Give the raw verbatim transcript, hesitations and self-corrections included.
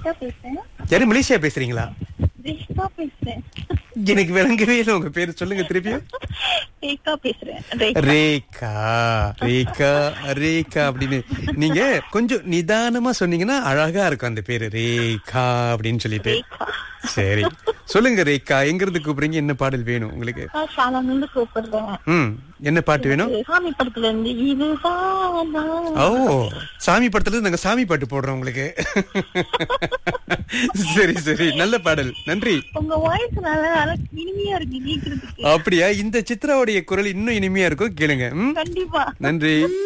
ரேகா பேசுறேன். யாரு மலேசியா பேசுறீங்களா? ரேகா பேசுறேன். எனக்கு விளங்கவே இல்லை உங்க பேரு, சொல்லுங்க திருப்பியும். ரேகா பேசுறேன். ரேகா. ரேகா ரேகா ரேகா அப்படின்னு நீங்க கொஞ்சம் நிதானமா சொன்னீங்கன்னா அழகா இருக்கும் அந்த பேரு, ரேகா அப்படின்னு சொல்லிட்டு. ரேகா. சரி சொல்லுங்க ரேகா, எங்க இருந்து கூப்பிடுறீங்க, என்ன பாடல் வேணும் உங்களுக்கு? நான் சாலாம்ல இருந்து கூப்பிடுறேன். ம் என்ன பாட்டு வேணும்? சாமி படத்துல இருந்து இதுதான் நான். ஓ, சாமி படத்துல இருந்து நாங்க சாமி பாட்டு போடுறோம் உங்களுக்கு. சரி சரி, நல்ல பாடல், நன்றி. உங்க வாய்ஸ் நல்லா நல்லா இனிமையா இருக்கு கேக்குறதுக்கு. அப்படியா? இந்த சித்ராவுடைய குரல் இன்னும் இனிமையா இருக்கும், கேளுங்க. ம், கண்டிப்பா. நன்றி.